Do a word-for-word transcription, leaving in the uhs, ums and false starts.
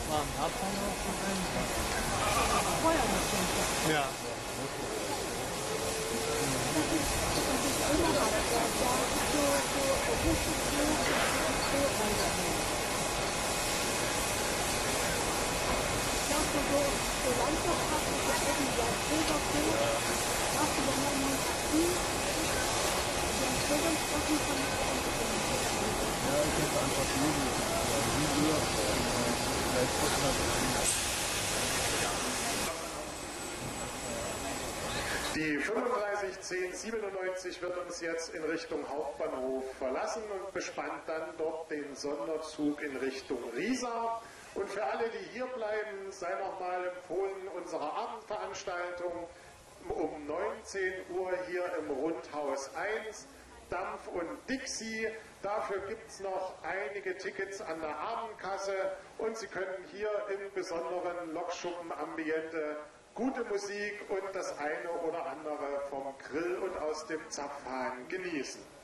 War am Hauptbahnhof schon einfach. Vorher noch schon. Ja. Die fünfunddreißig zehn siebenundneunzig wird uns jetzt in Richtung Hauptbahnhof verlassen und bespannt dann dort den Sonderzug in Richtung Riesa. Und für alle, die hier bleiben, sei nochmal empfohlen, unsere Abendveranstaltung um neunzehn Uhr hier im Rundhaus eins, Dampf und Dixie. Dafür gibt es noch einige Tickets an der Abendkasse und Sie können hier im besonderen Lokschuppen-Ambiente gute Musik und das eine oder andere vom Grill und aus dem Zapfhahn genießen.